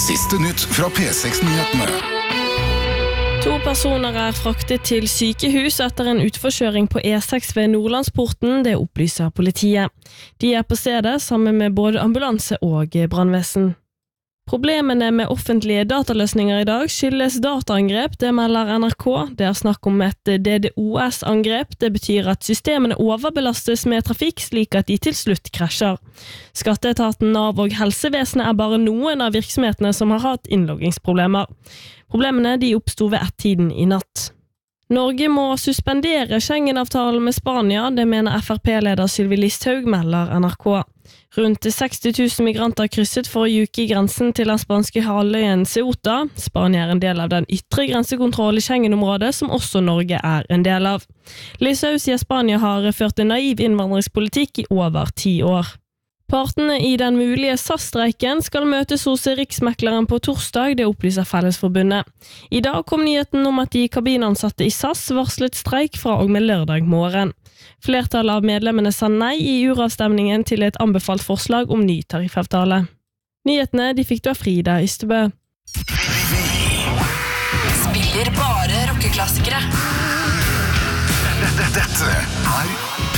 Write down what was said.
Siste nytt fra P6-nyhetene. 2 personer fraktet til sykehus etter en utforkjøring på E6 ved Nordlandsporten, det opplyser politiet. De på stedet sammen med både ambulanse og brannvesen. Problemene med offentlige dataløsninger I dag skyldes dataangrep, det melder NRK. Det snakk om et DDoS-angrep. Det betyr at systemene overbelastes med trafikk slik at de til slutt krasjer. Skatteetaten, Nav og helsevesenet bare noen av virksomhetene som har hatt innloggingsproblemer. Problemene de oppstod ved 1-tiden I natt. Norge må suspendere Schengen-avtalen med Spania, det mener FrP-leder Sylvi Listhaug, melder NRK. Rundt 60 000 migranter krysset for å juke grensen til den spanske halvøyen Ceuta. Spania en del av den ytre grensekontroll I Schengen-området, som også Norge en del av. Listhaug sier Spania har ført en naiv innvandringspolitikk I over 10 år. Partene I den mulige SAS-streiken skal møtes hos Riksmekleren på torsdag, det opplyser Fellesforbundet. I dag kom nyheten om at de kabinansatte I SAS varslet streik fra og med lørdag morgen. Flertallet av medlemmene sa nei I uravstemningen til et anbefalt forslag om ny tariffavtale. Nyhetene de fikk du av Frida Ystebø. Spiller bare rockeklassikere. Dette